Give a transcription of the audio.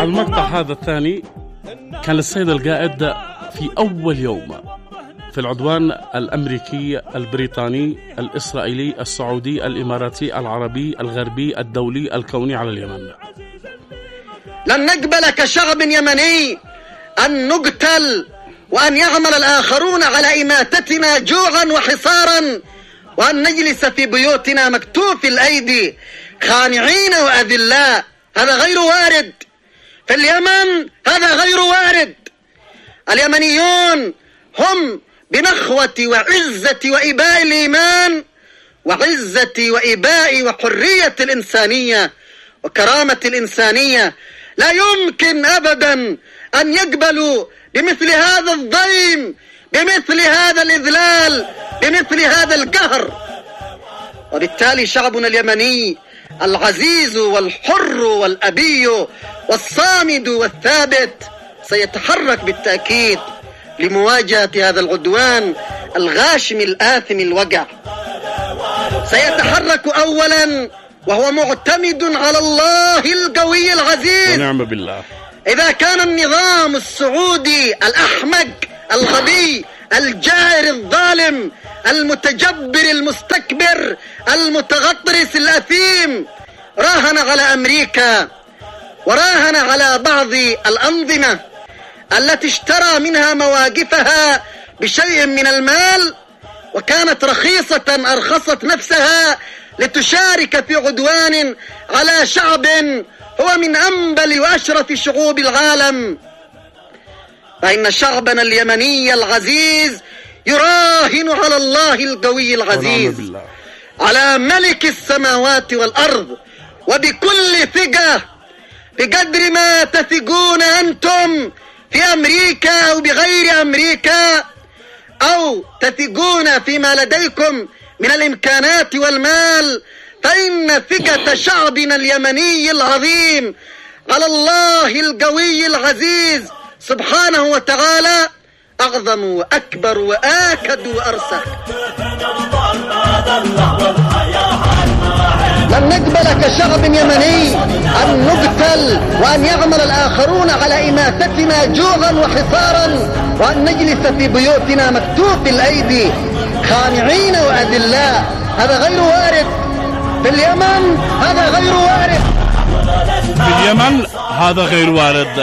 المقطع هذا الثاني كان السيد القائد في أول يوم في العدوان الأمريكي البريطاني الإسرائيلي السعودي الإماراتي العربي الغربي الدولي الكوني على اليمن. لن نقبل كشعب يمني أن نقتل وأن يعمل الآخرون على إماتتنا جوعا وحصارا، وأن نجلس في بيوتنا مكتوف الأيدي خانعين وأذلاء. هذا غير وارد في اليمن، هذا غير وارد. اليمنيون هم بنخوة وعزة وإباء الإيمان وعزة وإباء وحرية الإنسانية وكرامة الإنسانية. لا يمكن أبدا أن يقبلوا بمثل هذا الضيم، بمثل هذا الإذلال، بمثل هذا القهر. وبالتالي شعبنا اليمني العزيز والحر والأبي والصامد والثابت سيتحرك بالتأكيد لمواجهة هذا العدوان الغاشم الآثم الوقع. سيتحرك أولا وهو معتمد على الله القوي العزيز ونعم بالله. إذا كان النظام السعودي الأحمق الغبي الجائر الظالم المتجبر المستكبر المتغطرس الأثيم راهن على أمريكا وراهن على بعض الأنظمة التي اشترى منها مواقفها بشيء من المال، وكانت رخيصة أرخصت نفسها لتشارك في عدوان على شعب هو من أنبل وأشرف شعوب العالم، فإن شعبنا اليمني العزيز يراهن على الله القوي العزيز، على ملك السماوات والأرض، وبكل ثقة بقدر ما تثقون أنتم في أمريكا أو بغير أمريكا، أو تثقون فيما لديكم من الإمكانات والمال، فإن ثقة شعبنا اليمني العظيم على الله القوي العزيز سبحانه وتعالى أعظم وأكبر وآكد وأرسخ. لن نقبل كشعب يمني أن نقتل وأن يعمل الآخرون على إماتتنا جوعا وحصارا، وأن نجلس في بيوتنا مكتوف الأيدي خانعين وأذلاء. هذا غير وارد في اليمن، هذا غير وارد في اليمن، هذا غير وارد.